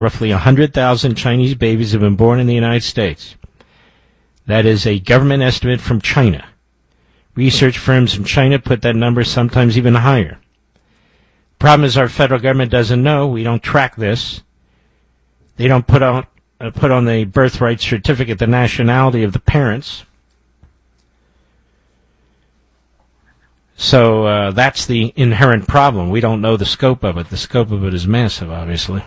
Roughly 100,000 Chinese babies have been born in the United States. That is a government estimate from China. Research firms in China put that number sometimes even higher. Problem is our federal government doesn't know. We don't track this. They don't put on the birthright certificate the nationality of the parents. So that's the inherent problem. We don't know the scope of it. The scope of it is massive, obviously.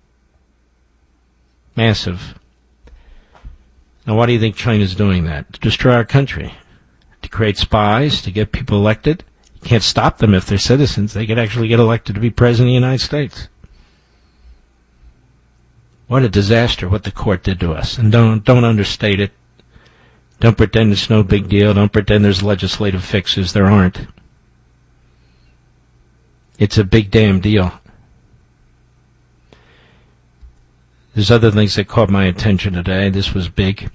Massive. Now, why do you think China's doing that? To destroy our country. To create spies, to get people elected. You can't stop them if they're citizens. They could actually get elected to be president of the United States. What a disaster what the court did to us. And don't understate it. Don't pretend it's no big deal. Don't pretend there's legislative fixes. There aren't. It's a big damn deal. There's other things that caught my attention today. This was big.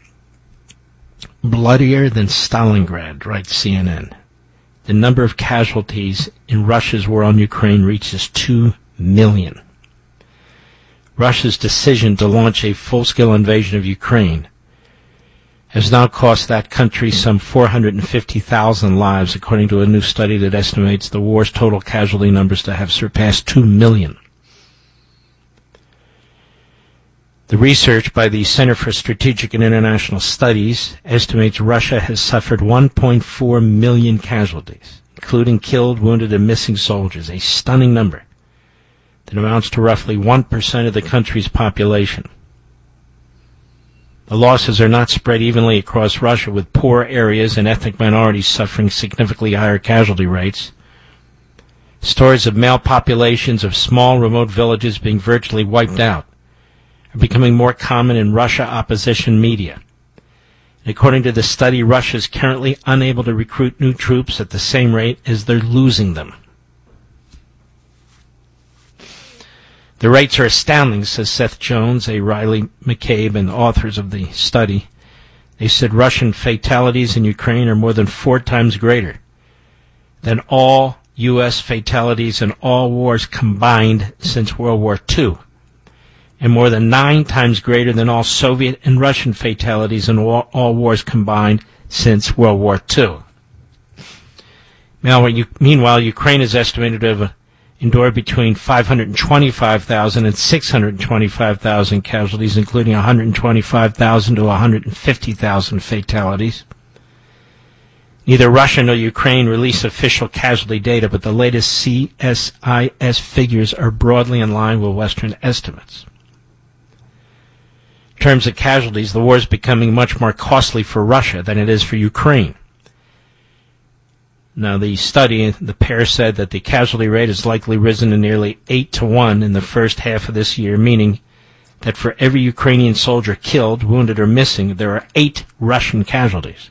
Bloodier than Stalingrad, writes CNN. The number of casualties in Russia's war on Ukraine reaches 2 million. Russia's decision to launch a full-scale invasion of Ukraine has now cost that country some 450,000 lives, according to a new study that estimates the war's total casualty numbers to have surpassed 2 million. The research by the Center for Strategic and International Studies estimates Russia has suffered 1.4 million casualties, including killed, wounded, and missing soldiers, a stunning number that amounts to roughly 1% of the country's population. The losses are not spread evenly across Russia, with poor areas and ethnic minorities suffering significantly higher casualty rates. Stories of male populations of small, remote villages being virtually wiped out are becoming more common in Russia opposition media. And according to the study, Russia is currently unable to recruit new troops at the same rate as they're losing them. The rates are astounding, says Seth Jones, a Riley McCabe, and authors of the study. They said Russian fatalities in Ukraine are more than 4 times greater than all U.S. fatalities in all wars combined since World War II, and more than 9 times greater than all Soviet and Russian fatalities in all wars combined since World War II. Meanwhile, Ukraine is estimated to have endured between 525,000 and 625,000 casualties, including 125,000 to 150,000 fatalities. Neither Russia nor Ukraine release official casualty data, but the latest CSIS figures are broadly in line with Western estimates. In terms of casualties, the war is becoming much more costly for Russia than it is for Ukraine. Now, the study, the pair said that the casualty rate has likely risen to nearly 8 to 1 in the first half of this year, meaning that for every Ukrainian soldier killed, wounded, or missing, there are 8 Russian casualties.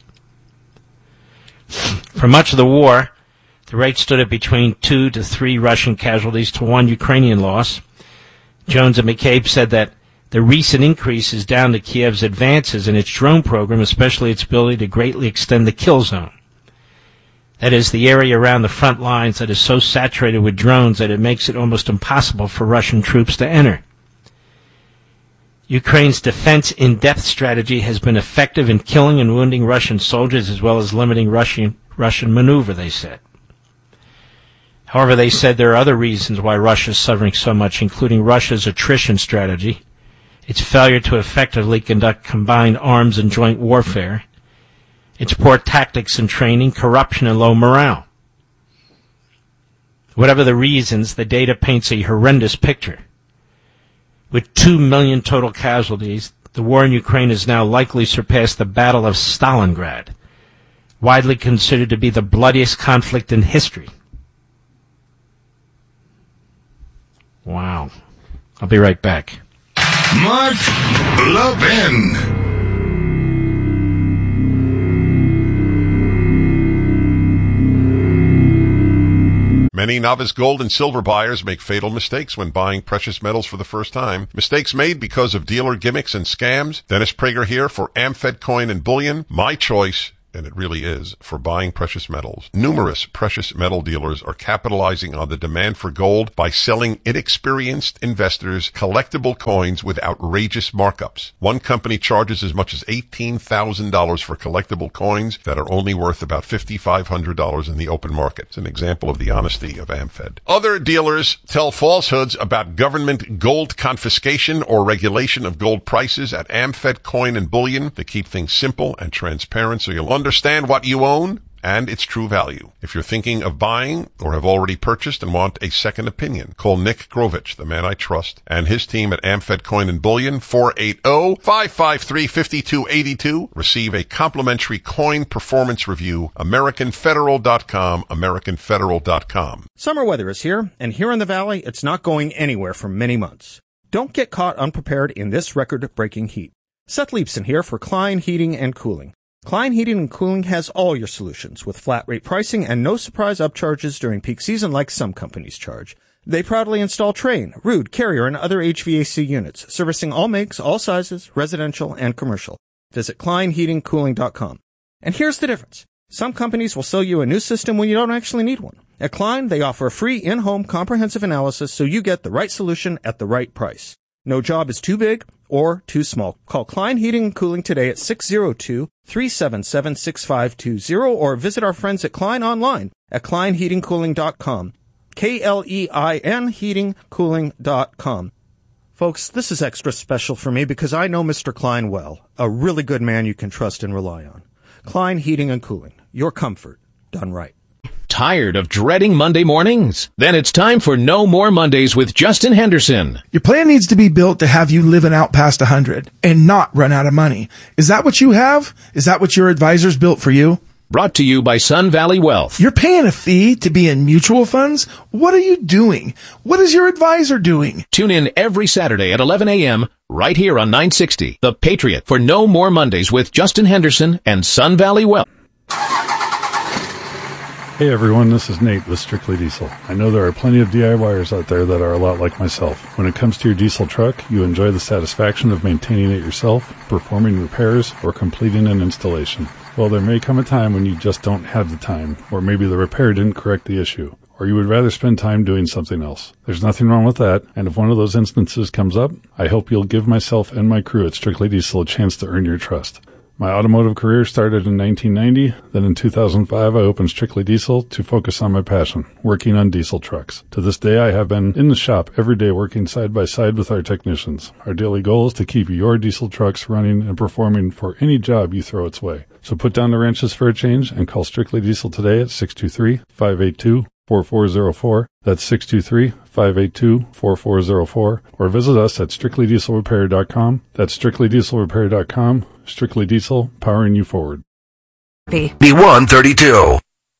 For much of the war, the rate stood at between 2 to 3 Russian casualties to 1 Ukrainian loss. Jones and McCabe said that the recent increase is down to Kiev's advances in its drone program, especially its ability to greatly extend the kill zone. That is, the area around the front lines that is so saturated with drones that it makes it almost impossible for Russian troops to enter. Ukraine's defense in-depth strategy has been effective in killing and wounding Russian soldiers as well as limiting Russian maneuver, they said. However, they said there are other reasons why Russia is suffering so much, including Russia's attrition strategy, its failure to effectively conduct combined arms and joint warfare, its poor tactics and training, corruption, and low morale. Whatever the reasons, the data paints a horrendous picture. With 2 million total casualties, the war in Ukraine has now likely surpassed the Battle of Stalingrad, widely considered to be the bloodiest conflict in history. Wow. I'll be right back. Mark Levin. Many novice gold and silver buyers make fatal mistakes when buying precious metals for the first time. Mistakes made because of dealer gimmicks and scams. Dennis Prager here for Amfed Coin and Bullion. My choice and it really is, for buying precious metals. Numerous precious metal dealers are capitalizing on the demand for gold by selling inexperienced investors collectible coins with outrageous markups. One company charges as much as $18,000 for collectible coins that are only worth about $5,500 in the open market. It's an example of the honesty of AmFed. Other dealers tell falsehoods about government gold confiscation or regulation of gold prices at AmFed Coin and Bullion to keep things simple and transparent so you'll understand what you own and its true value. If you're thinking of buying or have already purchased and want a second opinion, call Nick Grovich, the man I trust, and his team at AmFed Coin and Bullion, 480-553-5282. Receive a complimentary coin performance review, AmericanFederal.com, AmericanFederal.com. Summer weather is here, and here in the Valley, it's not going anywhere for many months. Don't get caught unprepared in this record-breaking heat. Seth Leibson here for Klein Heating and Cooling. Klein Heating and Cooling has all your solutions with flat rate pricing and no surprise upcharges during peak season like some companies charge. They proudly install Trane, Ruud, Carrier, and other HVAC units, servicing all makes, all sizes, residential and commercial. Visit KleinHeatingCooling.com. And here's the difference. Some companies will sell you a new system when you don't actually need one. At Klein, they offer a free in-home comprehensive analysis so you get the right solution at the right price. No job is too big or too small. Call Klein Heating and Cooling today at 602-377-6520 or visit our friends at Klein online at KleinHeatingCooling.com. KLEIN heatingcooling.com. Folks, this is extra special for me because I know Mr. Klein well, a really good man you can trust and rely on. Klein Heating and Cooling, your comfort done right. Tired of dreading Monday mornings? Then it's time for No More Mondays with Justin Henderson. Your plan needs to be built to have you living out past 100 and not run out of money. Is that what you have? Is that what your advisors built for you? Brought to you by Sun Valley Wealth. You're paying a fee to be in mutual funds? What are you doing? What is your advisor doing? Tune in every Saturday at 11 a.m. right here on 960, The Patriot, for No More Mondays with Justin Henderson and Sun Valley Wealth. Hey everyone, this is Nate with Strictly Diesel. I know there are plenty of DIYers out there that are a lot like myself. When it comes to your diesel truck, you enjoy the satisfaction of maintaining it yourself, performing repairs, or completing an installation. Well, there may come a time when you just don't have the time, or maybe the repair didn't correct the issue, or you would rather spend time doing something else. There's nothing wrong with that, and if one of those instances comes up, I hope you'll give myself and my crew at Strictly Diesel a chance to earn your trust. My automotive career started in 1990. Then in 2005, I opened Strictly Diesel to focus on my passion, working on diesel trucks. To this day, I have been in the shop every day working side by side with our technicians. Our daily goal is to keep your diesel trucks running and performing for any job you throw its way. So put down the wrenches for a change and call Strictly Diesel today at 623-582-4404. That's 623-582-4404. Or visit us at strictlydieselrepair.com. That's strictlydieselrepair.com. Strictly Diesel, powering you forward. B132.